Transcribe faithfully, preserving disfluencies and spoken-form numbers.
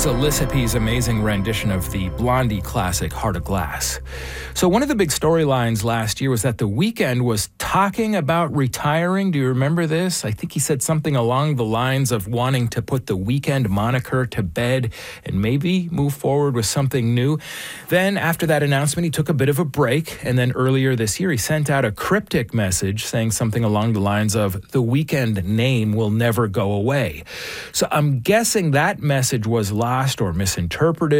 It's Alyssa P's amazing rendition of the Blondie classic, Heart of Glass. So one of the big storylines last year was that The Weeknd was talking about retiring. Do you remember this? I think he said something along the lines of wanting to put the Weeknd moniker to bed and maybe move forward with something new. Then after that announcement, he took a bit of a break. And then earlier this year, he sent out a cryptic message saying something along the lines of, the Weeknd name will never go away. So I'm guessing that message was lost or misinterpreted.